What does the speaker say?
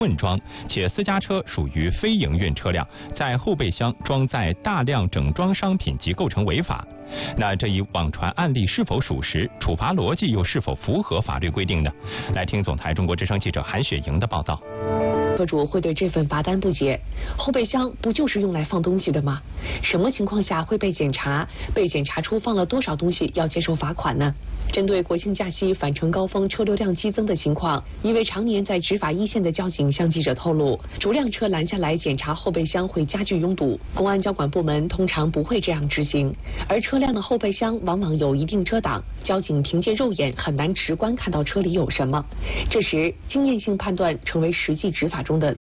混装，且私家车属于非营运车辆，在后备箱装载大量整装商品即构成违法。那这一网传案例是否属实？处罚逻辑又是否符合法律规定呢？来听总台中国之声记者韩雪莹的报道。 车主会对这份罚单不解，后备箱不就是用来放东西的吗？什么情况下会被检查？被检查出放了多少东西要接受罚款呢？针对国庆假期返程高峰车流量激增的情况，一位常年在执法一线的交警向记者透露，逐辆车拦下来检查后备箱会加剧拥堵，公安交管部门通常不会这样执行，而车辆的后备箱往往有一定遮挡，交警凭借肉眼很难直观看到车里有什么。这时，经验性判断成为实际执法中的